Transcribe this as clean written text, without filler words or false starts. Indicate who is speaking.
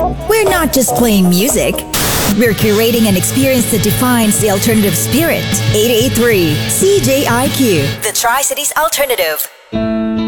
Speaker 1: We're not just playing music. We're curating an experience that defines the alternative spirit. 883 CJIQ, the Tri-Cities Alternative.